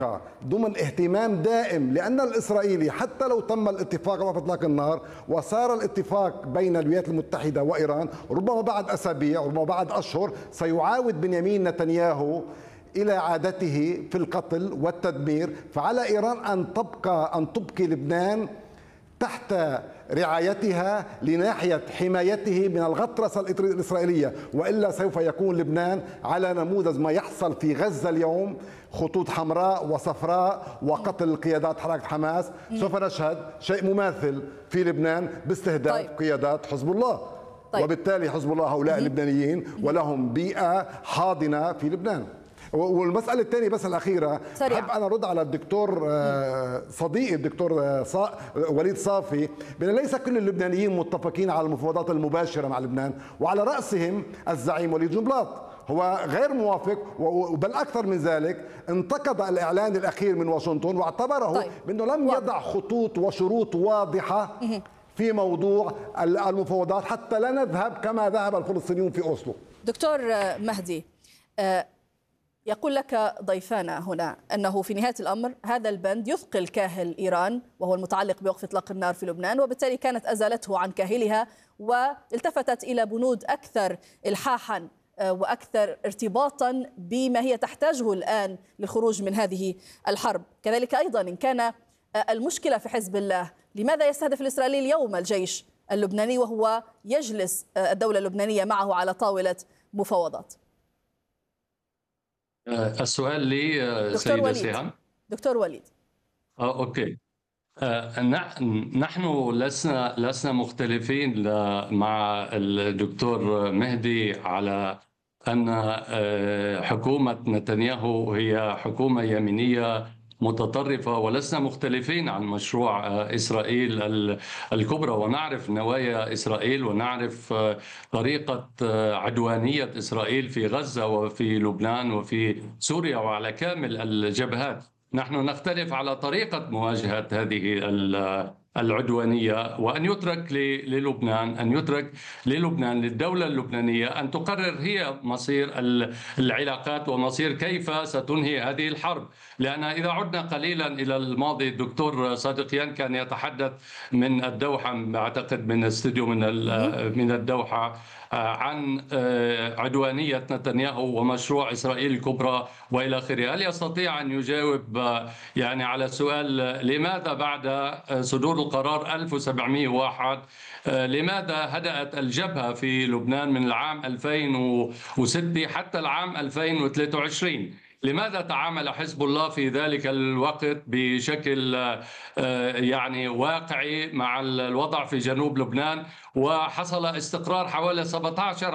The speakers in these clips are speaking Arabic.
ضمن اهتمام دائم، لأن الإسرائيلي حتى لو تم الاتفاق على إطلاق النار وصار الاتفاق بين الولايات المتحدة وإيران، ربما بعد أسابيع ربما بعد أشهر سيعاود بنيامين نتنياهو إلى عادته في القتل والتدمير. فعلى إيران أن تبقي لبنان تحت رعايتها لناحية حمايته من الغطرسة الإسرائيلية، وإلا سوف يكون لبنان على نموذج ما يحصل في غزة اليوم، خطوط حمراء وصفراء وقتل قيادات حركة حماس. سوف نشهد شيء مماثل في لبنان باستهداف قيادات حزب الله. وبالتالي حزب الله هؤلاء اللبنانيين ولهم بيئة حاضنة في لبنان. والمسألة الثانية بس الأخيرة، أحب أنا أرد على الدكتور صديقي الدكتور وليد صافي، بأن ليس كل اللبنانيين متفقين على المفاوضات المباشرة مع لبنان، وعلى رأسهم الزعيم وليد جنبلاط. هو غير موافق، بل أكثر من ذلك انتقد الإعلان الأخير من واشنطن واعتبره بأنه لم يضع خطوط وشروط واضحة في موضوع المفاوضات حتى لا نذهب كما ذهب الفلسطينيون في أوسلو. دكتور مهدي، يقول لك ضيفانا هنا أنه في نهاية الأمر هذا البند يثقل كاهل إيران وهو المتعلق بوقف إطلاق النار في لبنان، وبالتالي كانت أزالته عن كاهلها والتفتت إلى بنود أكثر إلحاحا وأكثر ارتباطا بما هي تحتاجه الآن للخروج من هذه الحرب. كذلك أيضا إن كان المشكلة في حزب الله، لماذا يستهدف الإسرائيلي اليوم الجيش اللبناني وهو يجلس الدولة اللبنانية معه على طاولة مفاوضات؟ السؤال لي سيدة سهام. دكتور وليد. أوكي. نحن لسنا مختلفين مع الدكتور مهدي على أن حكومة نتنياهو هي حكومة يمينية متطرفة، ولسنا مختلفين عن مشروع إسرائيل الكبرى، ونعرف نوايا إسرائيل ونعرف طريقة عدوانية إسرائيل في غزة وفي لبنان وفي سوريا وعلى كامل الجبهات. نحن نختلف على طريقة مواجهة هذه العدوانية، وأن يترك للبنان للدولة اللبنانية أن تقرر هي مصير العلاقات ومصير كيف ستنهي هذه الحرب. لأن إذا عدنا قليلا إلى الماضي، الدكتور صادقيان كان يتحدث من الدوحة، أعتقد من استوديو من الدوحة، عن عدوانية نتنياهو ومشروع إسرائيل الكبرى وإلى آخره. هل يستطيع أن يجاوب يعني على سؤال لماذا بعد صدور القرار 1701 لماذا هدأت الجبهة في لبنان من العام 2006 حتى العام 2023؟ لماذا تعامل حزب الله في ذلك الوقت بشكل يعني واقعي مع الوضع في جنوب لبنان، وحصل استقرار حوالي 17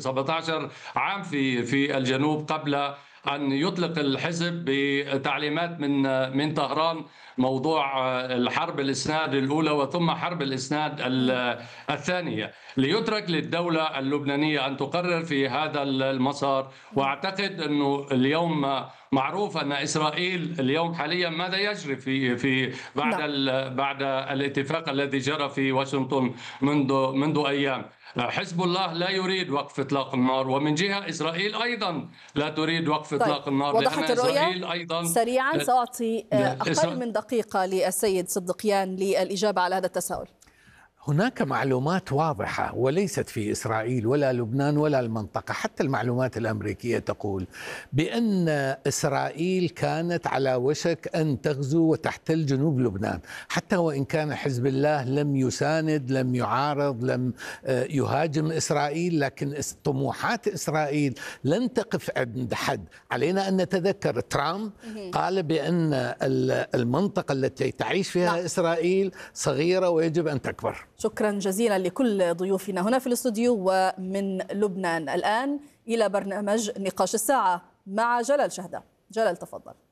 عام في الجنوب قبل أن يطلق الحزب بتعليمات من طهران موضوع الحرب الإسناد الأولى وثم حرب الإسناد الثانية. ليترك للدولة اللبنانية أن تقرر في هذا المسار. وأعتقد أنه اليوم معروف أن إسرائيل اليوم حاليا ماذا يجري في بعد الاتفاق الذي جرى في واشنطن منذ أيام. حزب الله لا يريد وقف إطلاق النار، ومن جهة إسرائيل أيضا لا تريد وقف إطلاق النار. وضحت الرؤية أيضا. سريعا سأعطي أقل من دقيقة للسيد صدقيان للإجابة على هذا التساؤل. هناك معلومات واضحة وليست في إسرائيل ولا لبنان ولا المنطقة، حتى المعلومات الأمريكية تقول بأن إسرائيل كانت على وشك أن تغزو وتحتل جنوب لبنان، حتى وإن كان حزب الله لم يساند، لم يعارض، لم يهاجم إسرائيل، لكن طموحات إسرائيل لن تقف عند حد. علينا أن نتذكر ترامب قال بأن المنطقة التي تعيش فيها إسرائيل صغيرة ويجب أن تكبر. شكرا جزيلا لكل ضيوفنا هنا في الاستوديو ومن لبنان. الآن إلى برنامج نقاش الساعة مع جلال شهدة. جلال تفضل.